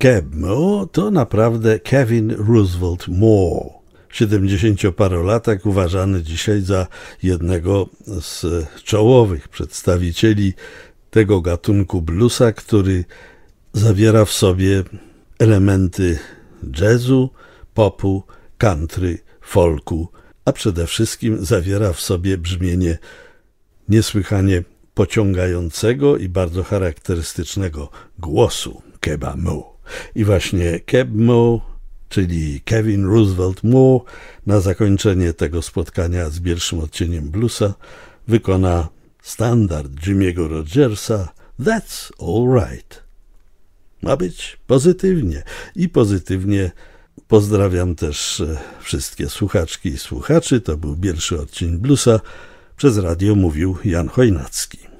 Keb' Mo' to naprawdę Kevin Roosevelt Moore. 70-parolatek uważany dzisiaj za jednego z czołowych przedstawicieli tego gatunku bluesa, który zawiera w sobie elementy jazzu, popu, country, folku, a przede wszystkim zawiera w sobie brzmienie niesłychanie pociągającego i bardzo charakterystycznego głosu Keb'a Mo'. I właśnie Keb' Mo', czyli Kevin Roosevelt Moore, na zakończenie tego spotkania z pierwszym odcieniem bluesa wykona standard Jimmy'ego Rogersa That's All Right. Ma być pozytywnie i pozytywnie pozdrawiam też wszystkie słuchaczki i słuchaczy. To był pierwszy odcień bluesa. Przez radio mówił Jan Chojnacki.